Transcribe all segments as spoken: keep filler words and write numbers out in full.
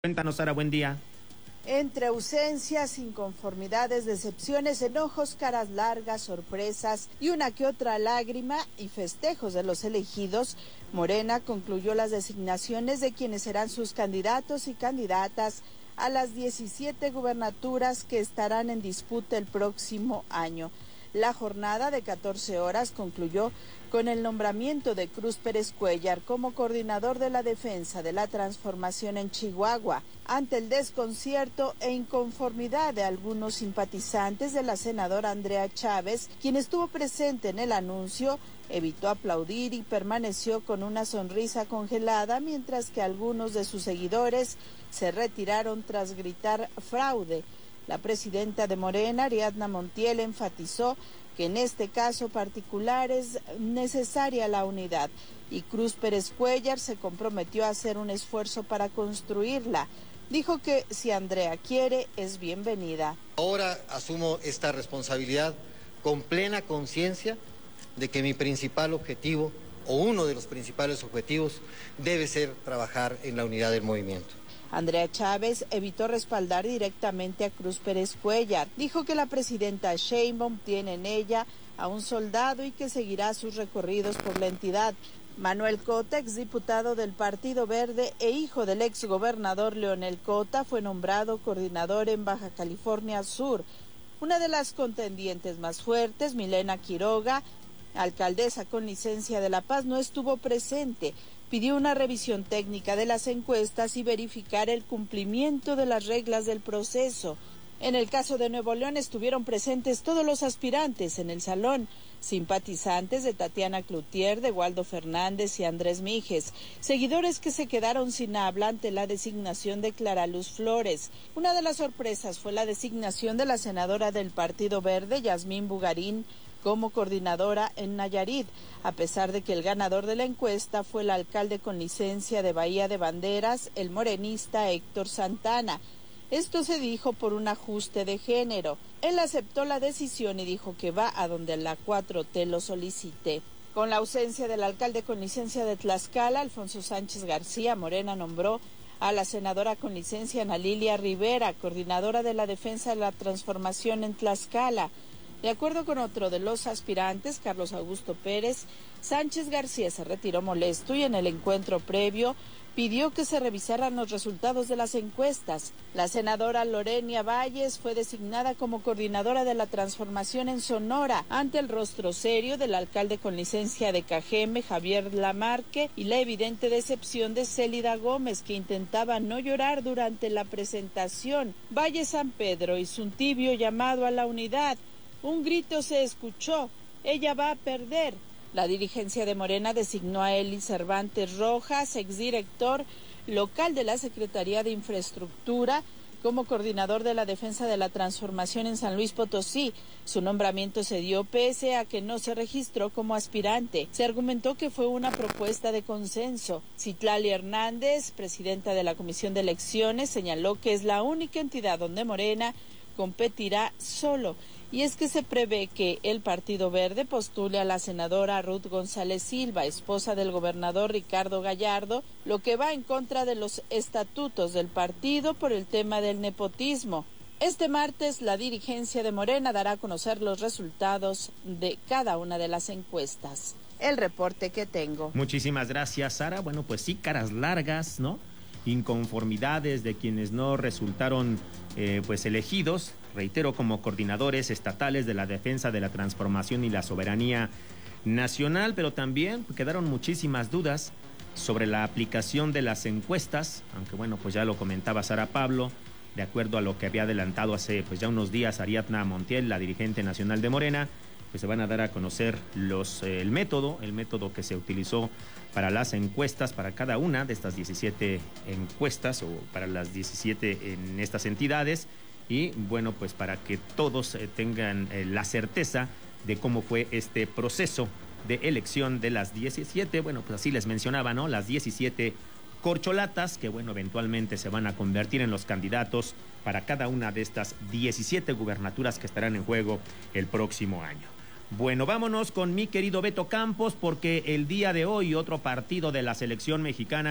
Cuéntanos, Sara, buen día. Entre ausencias, inconformidades, decepciones, enojos, caras largas, sorpresas y una que otra lágrima y festejos de los elegidos, Morena concluyó las designaciones de quienes serán sus candidatos y candidatas a las diecisiete gubernaturas que estarán en disputa el próximo año. La jornada de catorce horas concluyó con el nombramiento de Cruz Pérez Cuéllar como coordinador de la defensa de la transformación en Chihuahua, ante el desconcierto e inconformidad de algunos simpatizantes de la senadora Andrea Chávez, quien estuvo presente en el anuncio, evitó aplaudir y permaneció con una sonrisa congelada, mientras que algunos de sus seguidores se retiraron tras gritar fraude. La presidenta de Morena, Ariadna Montiel, enfatizó que en este caso particular es necesaria la unidad y Cruz Pérez Cuéllar se comprometió a hacer un esfuerzo para construirla. Dijo que si Andrea quiere, es bienvenida. Ahora asumo esta responsabilidad con plena conciencia de que mi principal objetivo, o uno de los principales objetivos, debe ser trabajar en la unidad del movimiento. Andrea Chávez evitó respaldar directamente a Cruz Pérez Cuéllar. Dijo que la presidenta Sheinbaum tiene en ella a un soldado y que seguirá sus recorridos por la entidad. Manuel Cota, exdiputado del Partido Verde e hijo del exgobernador Leonel Cota, fue nombrado coordinador en Baja California Sur. Una de las contendientes más fuertes, Milena Quiroga, alcaldesa con licencia de La Paz, no estuvo presente. Pidió una revisión técnica de las encuestas y verificar el cumplimiento de las reglas del proceso. En el caso de Nuevo León estuvieron presentes todos los aspirantes en el salón, simpatizantes de Tatiana Cloutier, de Waldo Fernández y Andrés Mijes, seguidores que se quedaron sin habla ante la designación de Clara Luz Flores. Una de las sorpresas fue la designación de la senadora del Partido Verde, Yasmín Bugarín, como coordinadora en Nayarit, a pesar de que el ganador de la encuesta fue el alcalde con licencia de Bahía de Banderas, el morenista Héctor Santana. Esto se dijo por un ajuste de género. Él aceptó la decisión y dijo que va a donde la cuatro T lo solicite. Con la ausencia del alcalde con licencia de Tlaxcala, Alfonso Sánchez García, Morena nombró a la senadora con licencia Ana Lilia Rivera, coordinadora de la defensa de la transformación en Tlaxcala. De acuerdo con otro de los aspirantes, Carlos Augusto Pérez, Sánchez García se retiró molesto y en el encuentro previo pidió que se revisaran los resultados de las encuestas. La senadora Lorenia Valles fue designada como coordinadora de la transformación en Sonora, ante el rostro serio del alcalde con licencia de Cajeme, Javier Lamarque, y la evidente decepción de Célida Gómez, que intentaba no llorar durante la presentación. Valle San Pedro hizo un tibio llamado a la unidad. Un grito se escuchó: ella va a perder. La dirigencia de Morena designó a Eli Cervantes Rojas, exdirector local de la Secretaría de Infraestructura, como coordinador de la defensa de la transformación en San Luis Potosí. Su nombramiento se dio pese a que no se registró como aspirante. Se argumentó que fue una propuesta de consenso. Citlali Hernández, presidenta de la Comisión de Elecciones, señaló que es la única entidad donde Morena competirá solo. Y es que se prevé que el Partido Verde postule a la senadora Ruth González Silva, esposa del gobernador Ricardo Gallardo, lo que va en contra de los estatutos del partido por el tema del nepotismo. Este martes, la dirigencia de Morena dará a conocer los resultados de cada una de las encuestas. El reporte que tengo. Muchísimas gracias, Sara. Bueno, pues sí, caras largas, ¿no? Inconformidades de quienes no resultaron eh, pues elegidos, reitero, como coordinadores estatales de la defensa de la transformación y la soberanía nacional, pero también quedaron muchísimas dudas sobre la aplicación de las encuestas, aunque bueno, pues ya lo comentaba Sara Pablo, de acuerdo a lo que había adelantado hace pues ya unos días Ariadna Montiel, la dirigente nacional de Morena, pues se van a dar a conocer los eh, el método, el método que se utilizó para las encuestas, para cada una de estas diecisiete encuestas o para las diecisiete en estas entidades y bueno, pues para que todos eh, tengan eh, la certeza de cómo fue este proceso de elección de las diecisiete, bueno, pues así les mencionaba, ¿no? Las diecisiete corcholatas que bueno, eventualmente se van a convertir en los candidatos para cada una de estas diecisiete gubernaturas que estarán en juego el próximo año. Bueno, vámonos con mi querido Beto Campos, porque el día de hoy otro partido de la selección mexicana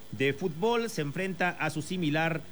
de fútbol se enfrenta a su similar